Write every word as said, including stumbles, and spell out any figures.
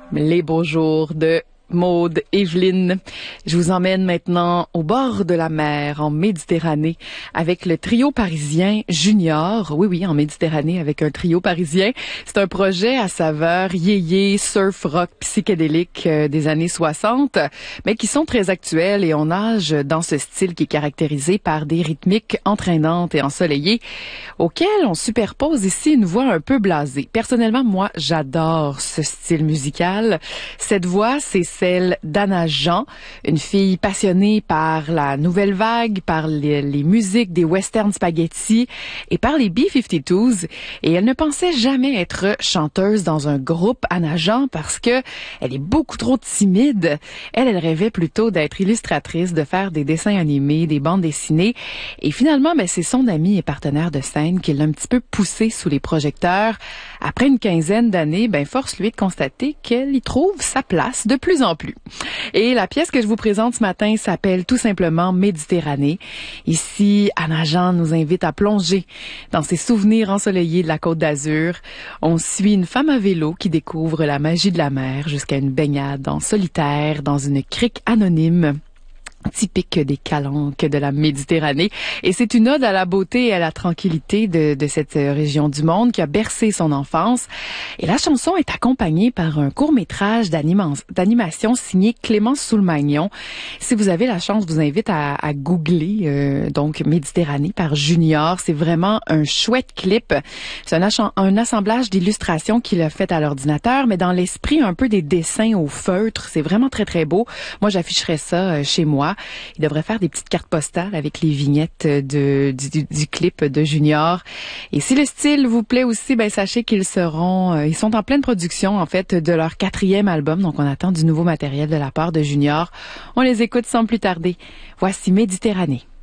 Les beaux jours de Maude, Evelyne. Je vous emmène maintenant au bord de la mer, en Méditerranée, avec le trio parisien Junior. Oui, oui, en Méditerranée, avec un trio parisien. C'est un projet à saveur yéyé, surf rock psychédélique euh, des années soixante, mais qui sont très actuels et on nage dans ce style qui est caractérisé par des rythmiques entraînantes et ensoleillées, auxquelles on superpose ici une voix un peu blasée. Personnellement, moi, j'adore ce style musical. Cette voix, c'est celle d'Anna Jean, une fille passionnée par la nouvelle vague, par les, les musiques des western spaghetti et par les B cinquante-deux. Et elle ne pensait jamais être chanteuse dans un groupe, Anna Jean, parce que elle est beaucoup trop timide. Elle, elle rêvait plutôt d'être illustratrice, de faire des dessins animés, des bandes dessinées. Et finalement, ben, c'est son ami et partenaire de scène qui l'a un petit peu poussée sous les projecteurs. Après une quinzaine d'années, ben, force lui est de constater qu'elle y trouve sa place de plus en plus. Et la pièce que je vous présente ce matin s'appelle tout simplement Méditerranée. Ici, Anna Jean nous invite à plonger dans ses souvenirs ensoleillés de la Côte d'Azur. On suit une femme à vélo qui découvre la magie de la mer jusqu'à une baignade en solitaire dans une crique anonyme, typique des calanques de la Méditerranée. Et c'est une ode à la beauté et à la tranquillité de, de cette région du monde qui a bercé son enfance. Et la chanson est accompagnée par un court-métrage d'anima- d'animation signé Clémence Soulmagnon. Si vous avez la chance, je vous invite à, à googler euh, donc Méditerranée par Junior. C'est vraiment un chouette clip. C'est un, ach- un assemblage d'illustrations qu'il a fait à l'ordinateur, mais dans l'esprit un peu des dessins au feutre. C'est vraiment très, très beau. Moi, j'afficherais ça euh, chez moi. Il devrait faire des petites cartes postales avec les vignettes de, du, du clip de Junior. Et si le style vous plaît aussi, ben sachez qu'ils seront, euh, ils sont en pleine production en fait de leur quatrième album. Donc on attend du nouveau matériel de la part de Junior. On les écoute sans plus tarder. Voici Méditerranée.